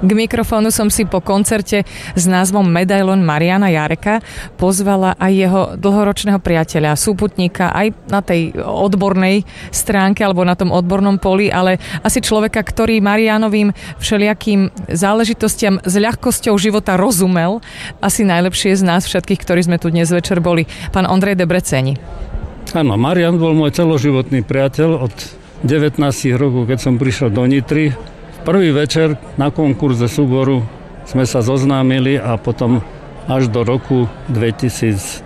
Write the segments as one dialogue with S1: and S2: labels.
S1: K mikrofónu som si po koncerte s názvom Medailon Mariana Jareka pozvala aj jeho dlhoročného priateľa, súputníka aj na tej odbornej stránke alebo na tom odbornom poli, ale asi človeka, ktorý Marianovým všelijakým záležitostiam s ľahkosťou života rozumel. Asi najlepšie z nás všetkých, ktorí sme tu dnes večer boli. Pán Ondrej Debreceni.
S2: Áno, Marian bol môj celoživotný priateľ od 19 rokov, keď som prišiel do Nitry. Prvý večer na konkurze súboru sme sa zoznámili a potom až do roku 2026,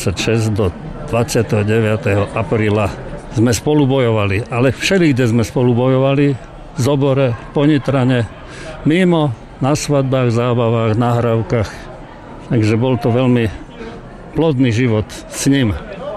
S2: do 29. apríla sme spolu bojovali. Ale všeli, kde sme spolu bojovali, v Zobore, po Nitrane, mimo, na svadbách, zábavách, nahrávkach. Takže bol to veľmi plodný život s ním.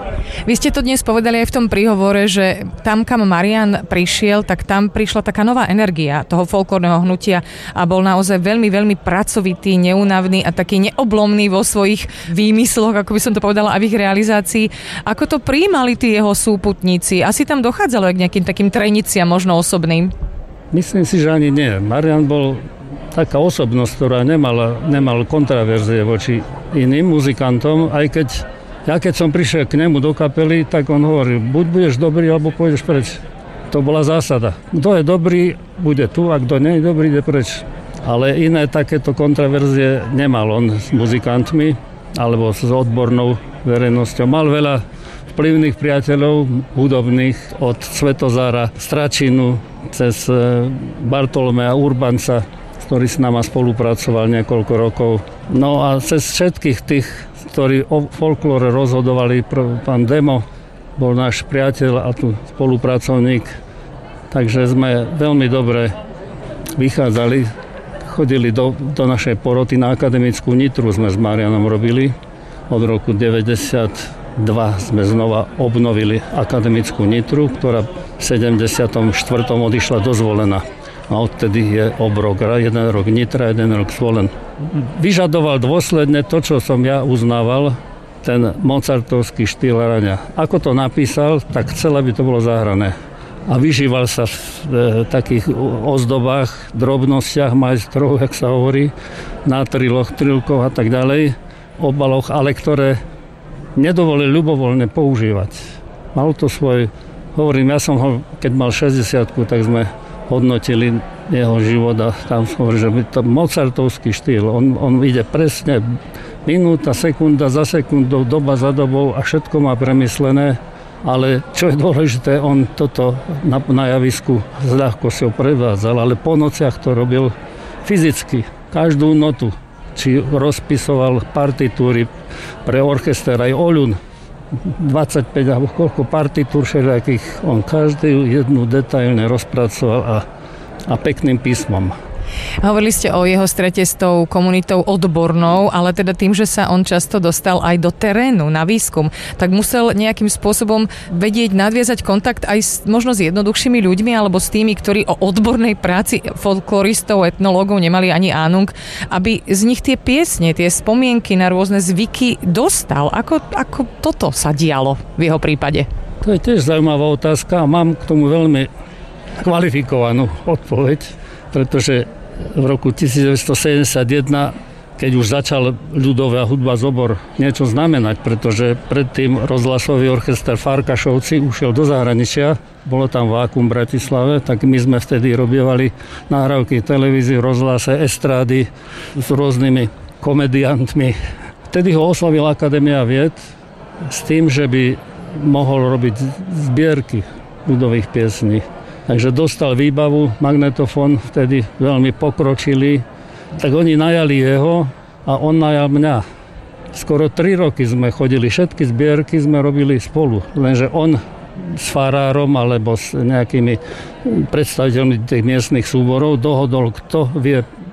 S1: Vy ste to dnes povedali aj v tom príhovore, že tam, kam Marian prišiel, tak tam prišla taká nová energia toho folklórneho hnutia a bol naozaj veľmi, veľmi pracovitý, neúnavný a taký neoblomný vo svojich výmysloch, ako by som to povedala, a v ich realizácii. Ako to prijímali tí jeho súputníci? Asi tam dochádzalo aj k nejakým takým treniciam, možno osobným?
S2: Myslím si, že ani nie. Marian bol taká osobnosť, ktorá nemal kontraverzie voči iným muzikantom, aj keď som prišiel k nemu do kapely, tak on hovoril, buď budeš dobrý, alebo pôjdeš preč. To bola zásada. Kto je dobrý, bude tu, a kto nie je dobrý, ide preč. Ale iné takéto kontraverzie nemal on s muzikantmi, alebo s odbornou verejnosťou. Mal veľa vplyvných priateľov, hudobných, od Svetozára, Stračinu, cez Bartolomea Urbanca, ktorý s nama spolupracoval niekoľko rokov. No a cez všetkých tých, ktorí o folklóre rozhodovali, pán Demo bol náš priateľ a tu spolupracovník, takže sme veľmi dobre vychádzali, chodili do našej poroty na akademickú Nitru, sme s Marianom robili. Od roku 92 sme znova obnovili akademickú Nitru, ktorá v 74. odišla do Zvolena. A odtedy je obrok. Jeden rok Nitra, jeden rok Zvolen. Vyžadoval dôsledne to, čo som ja uznával, ten mozartovský štýl hrania. Ako to napísal, tak chcel, aby to bolo zahrané. A vyžíval sa v takých ozdobách, drobnostiach majstrov, jak sa hovorí, na triloch, trilkoch a tak ďalej, obaloch, ale ktoré nedovolil ľubovoľne používať. Mal to svoj, hovorím, ja som ho, keď mal 60-ku, tak sme hodnotili jeho život a tam hovorí, že to mozartovský štýl. On ide presne minúta, sekunda za sekundou, doba za dobou a všetko má premyslené, ale čo je dôležité, on toto na javisku s ľahkosťou prevádzal, ale po nociach to robil fyzicky. Každú notu, či rozpisoval partitúry pre orchester, aj Oľun, 25 alebo koľko partitúr všelijakých, on každú jednu detailne rozpracoval a pekným písmom.
S1: Hovorili ste o jeho strete s tou komunitou odbornou, ale teda tým, že sa on často dostal aj do terénu na výskum, tak musel nejakým spôsobom vedieť nadviazať kontakt aj možno s jednoduchšími ľuďmi alebo s tými, ktorí o odbornej práci folkloristov, etnológov nemali ani ánung, aby z nich tie piesne, tie spomienky na rôzne zvyky dostal. Ako toto sa dialo v jeho prípade?
S2: To je tiež zaujímavá otázka a mám k tomu veľmi kvalifikovanú odpoveď, pretože v roku 1971, keď už začal ľudová hudba Zobor niečo znamenať, pretože predtým rozhlasový orchester Farkašovci ušiel do zahraničia, bolo tam vákuum v Bratislave, tak my sme vtedy robievali nahrávky televízii, rozhlase, estrády s rôznymi komediantmi. Vtedy ho oslavila Akadémia vied s tým, že by mohol robiť zbierky ľudových piesní. Takže dostal výbavu, magnetofón, vtedy veľmi pokročili. Tak oni najali jeho a on najal mňa. Skoro 3 roky sme chodili, všetky zbierky sme robili spolu. Lenže on s farárom alebo s nejakými predstaviteľmi tých miestnych súborov dohodol, kto vie